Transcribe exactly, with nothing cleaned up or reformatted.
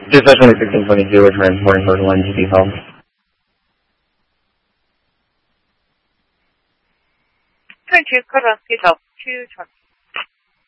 Dispatch one sixteen twenty-two, we're transporting Hotel N G P home. twenty-two, Karaski Top two twenty.